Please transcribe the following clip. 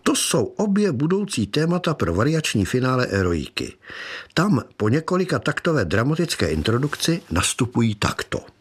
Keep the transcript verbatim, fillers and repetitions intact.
To jsou obě budoucí témata pro variační finále Eroiky. Tam po několika taktové dramatické introdukci nastupují takto.